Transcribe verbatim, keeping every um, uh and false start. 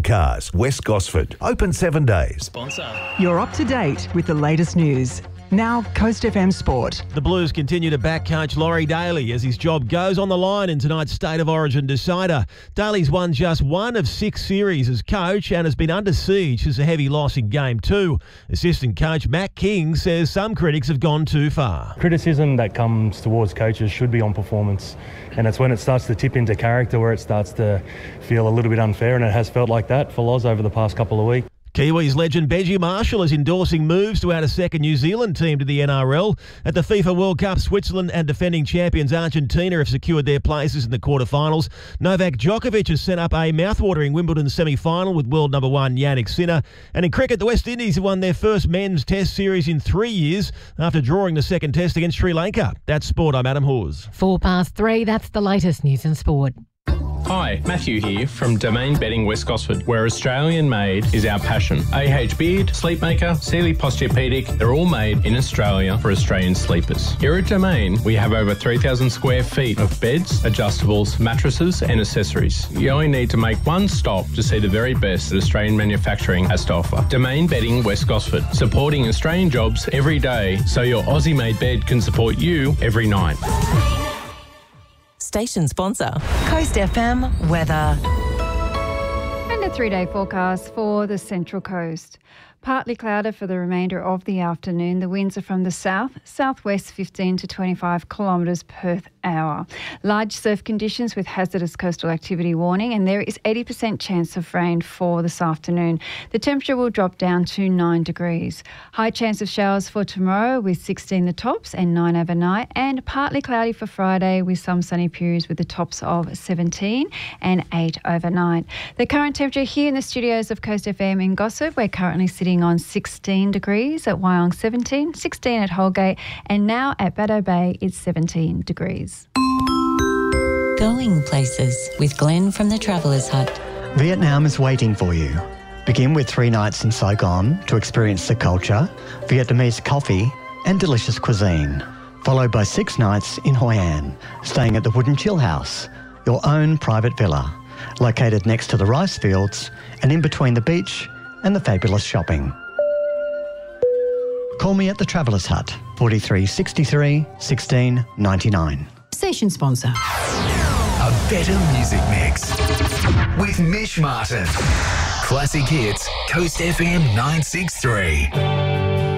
Cars, West Gosford. Open seven days. Sponsor. You're up to date with the latest news. Now, Coast F M Sport. The Blues continue to back coach Laurie Daly as his job goes on the line in tonight's State of Origin decider. Daly's won just one of six series as coach and has been under siege since a heavy loss in Game two. Assistant coach Matt King says some critics have gone too far. Criticism that comes towards coaches should be on performance, and it's when it starts to tip into character where it starts to feel a little bit unfair, and it has felt like that for Loz over the past couple of weeks. Kiwis legend Benji Marshall is endorsing moves to add a second New Zealand team to the N R L. At the FIFA World Cup, Switzerland and defending champions Argentina have secured their places in the quarterfinals. Novak Djokovic has set up a mouthwatering Wimbledon semi-final with world number one Jannik Sinner. And in cricket, the West Indies have won their first men's test series in three years after drawing the second test against Sri Lanka. That's sport. I'm Adam Hawes. Four past three, that's the latest news in sport. Hi, Matthew here from Domain Bedding West Gosford, where Australian made is our passion. A H Beard, Sleepmaker, Sealy Posturepedic, they're all made in Australia for Australian sleepers. Here at Domain, we have over three thousand square feet of beds, adjustables, mattresses and accessories. You only need to make one stop to see the very best that Australian manufacturing has to offer. Domain Bedding West Gosford, supporting Australian jobs every day so your Aussie-made bed can support you every night. Station sponsor, Coast F M weather. And a three-day forecast for the Central Coast. Partly clouded for the remainder of the afternoon. The winds are from the south, southwest fifteen to twenty-five kilometres per hour. Large surf conditions with hazardous coastal activity warning, and there is eighty percent chance of rain for this afternoon. The temperature will drop down to nine degrees. High chance of showers for tomorrow with sixteen the tops and nine overnight, and partly cloudy for Friday with some sunny periods with the tops of seventeen and eight overnight. The current temperature here in the studios of Coast F M in Gosford, we're currently sitting on sixteen degrees, at Wyong seventeen, sixteen at Holgate, and now at Baddo Bay it's seventeen degrees. Going places with Glenn from the Travellers Hut. Vietnam is waiting for you. Begin with three nights in Saigon to experience the culture, Vietnamese coffee and delicious cuisine, followed by six nights in Hoi An, staying at the Wooden Chill House, your own private villa, located next to the rice fields and in between the beach and the fabulous shopping. Call me at the Travellers Hut, forty-three sixty-three, sixteen ninety-nine. Station sponsor. A better music mix with Mish Martin. Classic hits, Coast F M nine six three.